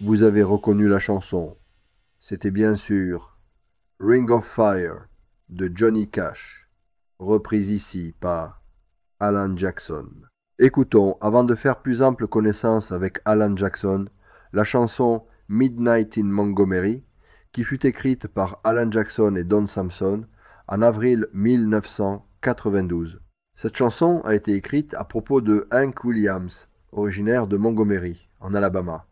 Vous avez reconnu la chanson. C'était bien sûr Ring of Fire de Johnny Cash, reprise ici par Alan Jackson. Écoutons, avant de faire plus ample connaissance avec Alan Jackson, la chanson Midnight in Montgomery, qui fut écrite par Alan Jackson et Don Sampson en avril 1992. Cette chanson a été écrite à propos de Hank Williams, originaire de Montgomery, en Alabama.